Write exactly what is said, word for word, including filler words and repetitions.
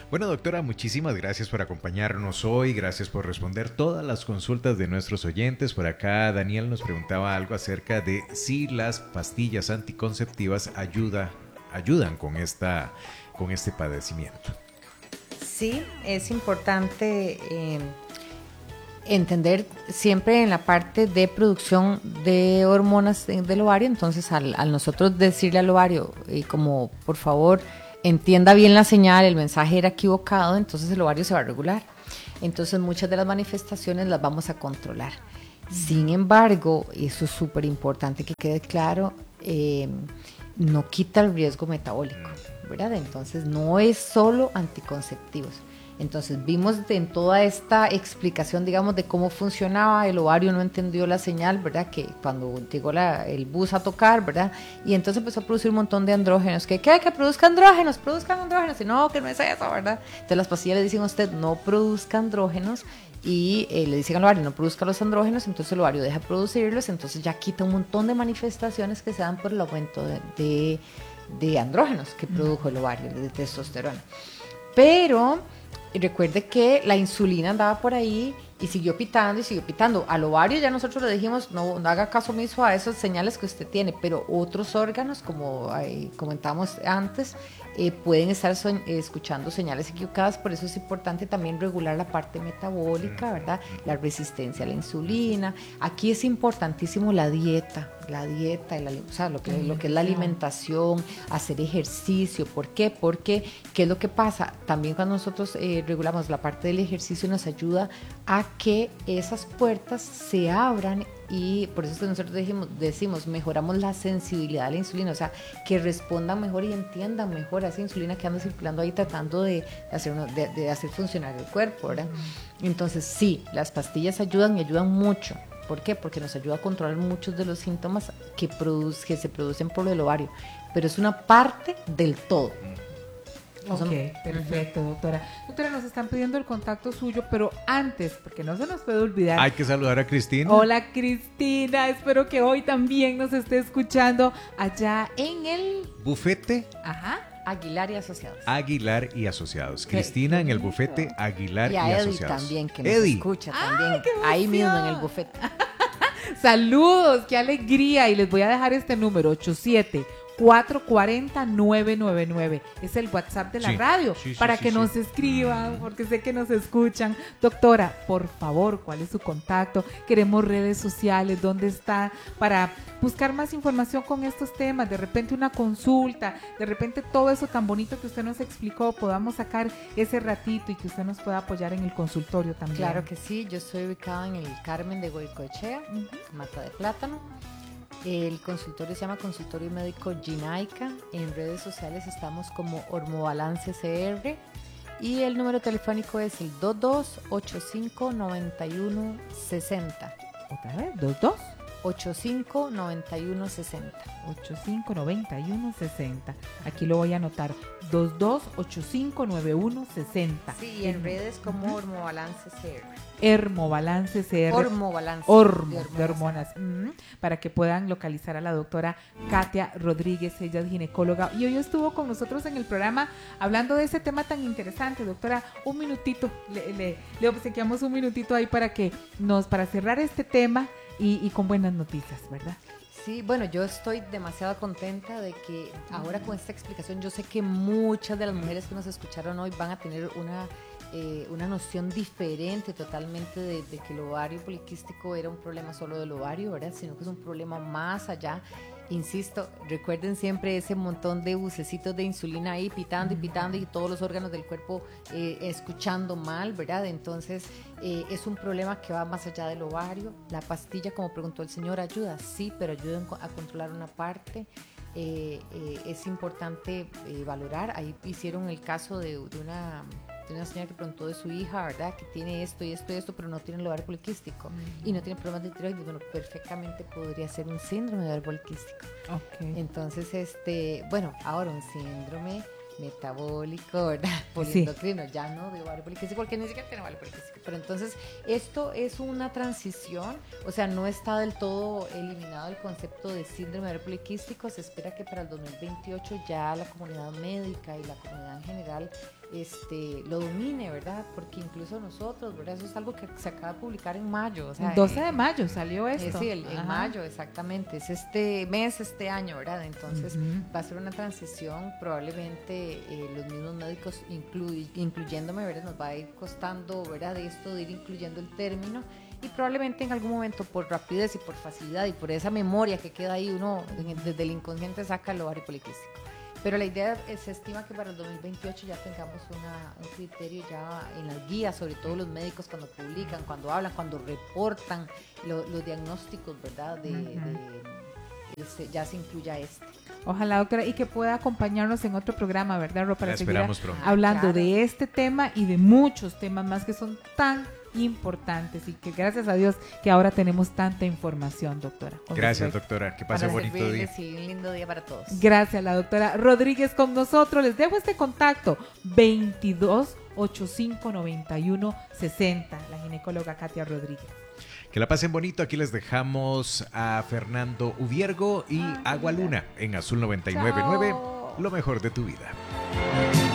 Bueno, doctora, muchísimas gracias por acompañarnos hoy, gracias por responder todas las consultas de nuestros oyentes. Por acá Daniel nos preguntaba algo acerca de si las pastillas anticonceptivas ayuda, ayudan con, esta, con este padecimiento. Sí, es importante eh, entender siempre en la parte de producción de hormonas del ovario. Entonces, al, al nosotros decirle al ovario, eh, como por favor, entienda bien la señal, el mensaje era equivocado, entonces el ovario se va a regular. Entonces, muchas de las manifestaciones las vamos a controlar. Sin embargo, eso es súper importante que quede claro, eh, no quita el riesgo metabólico, ¿verdad? Entonces, no es solo anticonceptivos. Entonces vimos en toda esta explicación, digamos, de cómo funcionaba, el ovario no entendió la señal, ¿verdad? Que cuando llegó la, el bus a tocar, ¿verdad? Y entonces empezó a producir un montón de andrógenos. Que, ¿qué? Que produzca andrógenos, produzcan andrógenos. Y no, que no es eso, ¿verdad? Entonces las pastillas le dicen a usted, no produzca andrógenos. Y eh, le dicen al ovario, no produzca los andrógenos, entonces el ovario deja de producirlos, entonces ya quita un montón de manifestaciones que se dan por el aumento de, de, de andrógenos que produjo el ovario, de testosterona. Pero y recuerde que la insulina andaba por ahí y siguió pitando y siguió pitando. Al ovario ya nosotros le dijimos, no, no haga caso omiso a esas señales que usted tiene, pero otros órganos, como eh, comentamos antes, eh, pueden estar son, eh, escuchando señales equivocadas. Por eso es importante también regular la parte metabólica, ¿verdad? La resistencia a la insulina. Aquí es importantísimo la dieta, la dieta, el, o sea, lo que, lo que es la alimentación, hacer ejercicio. ¿Por qué? Porque, ¿qué es lo que pasa? También cuando nosotros eh, regulamos la parte del ejercicio nos ayuda a que esas puertas se abran y por eso es que nosotros decimos, decimos mejoramos la sensibilidad a la insulina, o sea, que respondan mejor y entiendan mejor a esa insulina que anda circulando ahí tratando de hacer, uno, de, de hacer funcionar el cuerpo, ¿verdad? Entonces sí, las pastillas ayudan y ayudan mucho. ¿Por qué? Porque nos ayuda a controlar muchos de los síntomas que, produce, que se producen por el ovario, pero es una parte del todo. Ok, perfecto, doctora. Doctora, nos están pidiendo el contacto suyo, pero antes, porque no se nos puede olvidar. Hay que saludar a Cristina. Hola, Cristina. Espero que hoy también nos esté escuchando allá en el bufete. Ajá. Aguilar y Asociados. Aguilar y Asociados. Cristina qué en el bufete Aguilar y, a y Eddie Asociados. También, que nos Eddie. escucha Ay, también. qué Ahí mismo en el bufete. Saludos, qué alegría. Y les voy a dejar este número, ocho siete cuatro cuatro cero nueve nueve nueve. Es el WhatsApp de la sí, radio sí, sí, para sí, que sí. nos escriban, porque sé que nos escuchan. Doctora, por favor, ¿cuál es su contacto? Queremos redes sociales, ¿dónde está? Para buscar más información con estos temas, de repente una consulta, de repente todo eso tan bonito que usted nos explicó, podamos sacar ese ratito y que usted nos pueda apoyar en el consultorio también. Claro que sí, yo estoy ubicada en el Carmen de Goicoechea, uh-huh. Mata de Plátano. El consultorio se llama Consultorio Médico Ginaica. En redes sociales estamos como Hormobalance C R y el número telefónico es el dos dos ocho cinco nueve uno seis cero. ¿Otra vez? ¿dos dos? ocho cinco nueve uno seis cero. ocho cinco nueve uno seis cero. Aquí lo voy a anotar. dos dos ocho cinco nueve uno seis cero. Sí, y en redes como Hormobalance C R. Hermobalance C R. Hormobalance. Hormo, de hormonas. De hormonas. Mm-hmm. Para que puedan localizar a la doctora Katia Rodríguez, ella es ginecóloga. Y hoy estuvo con nosotros en el programa hablando de ese tema tan interesante. Doctora, un minutito, le, le, le obsequiamos un minutito ahí para que nos, para cerrar este tema y, y con buenas noticias, ¿verdad? Sí, bueno, yo estoy demasiado contenta de que ahora con esta explicación yo sé que muchas de las mujeres que nos escucharon hoy van a tener una Eh, una noción diferente totalmente de, de que el ovario poliquístico era un problema solo del ovario, ¿verdad? Sino que es un problema más allá. Insisto, recuerden siempre ese montón de bucecitos de insulina ahí pitando y pitando y todos los órganos del cuerpo eh, escuchando mal, ¿verdad? Entonces eh, es un problema que va más allá del ovario. La pastilla, como preguntó el señor, ayuda, sí, pero ayuda a controlar una parte. Eh, eh, es importante eh, valorar. Ahí hicieron el caso de, de una... una señora que preguntó de su hija, ¿verdad? Que tiene esto y esto y esto, pero no tiene el ovario poliquístico uh-huh. y no tiene problemas de tiroides. Bueno, perfectamente podría ser un síndrome de ovario poliquístico. Okay. Entonces, este, bueno, ahora un síndrome metabólico, ¿verdad? Poliendocrino, sí. Ya no de ovario poliquístico, porque ni siquiera tiene ovario poliquístico. Pero entonces, esto es una transición, o sea, no está del todo eliminado el concepto de síndrome de ovario poliquístico. Se espera que para el dos mil veintiocho ya la comunidad médica y la comunidad en general este, lo domine, ¿verdad? Porque incluso nosotros, ¿verdad? Eso es algo que se acaba de publicar en mayo. O sea, el doce eh, de mayo salió esto. Eh, sí, el, en mayo, exactamente. Es este mes, este año, ¿verdad? Entonces uh-huh. va a ser una transición. Probablemente eh, los mismos médicos, inclu- incluyéndome, ¿verdad? Nos va a ir costando, ¿verdad? De esto, de ir incluyendo el término. Y probablemente en algún momento, por rapidez y por facilidad y por esa memoria que queda ahí, uno desde el inconsciente saca el ovario poliquístico. Pero la idea es, se estima que para el dos mil veintiocho ya tengamos una, un criterio ya en las guías, sobre todo los médicos cuando publican, cuando hablan, cuando reportan lo, los diagnósticos, ¿verdad? De, uh-huh. de, de, de, ya se incluya este. Ojalá, doctora, y que pueda acompañarnos en otro programa, ¿verdad, Ro? Para la seguir esperamos pronto. hablando claro. de este tema y de muchos temas más que son tan importantes y que gracias a Dios que ahora tenemos tanta información, doctora. Gracias, doctora. Que pase un bonito día. Sí, un lindo día para todos. Gracias, la doctora Rodríguez con nosotros. Les dejo este contacto, veintidós ochenta y cinco noventa y uno sesenta, la ginecóloga Katia Rodríguez. Que la pasen bonito. Aquí les dejamos a Fernando Uviergo y Agua Luna en Azul noventa y nueve punto nueve, lo mejor de tu vida.